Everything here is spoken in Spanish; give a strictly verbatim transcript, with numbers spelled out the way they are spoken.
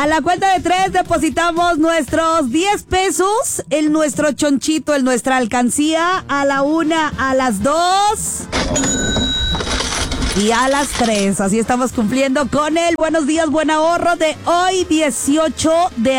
A la cuenta de tres depositamos nuestros diez pesos en nuestro chonchito, en nuestra alcancía. A la una, a las dos y a las tres. Así estamos cumpliendo con el Buenos Días, Buen Ahorro de hoy, dieciocho de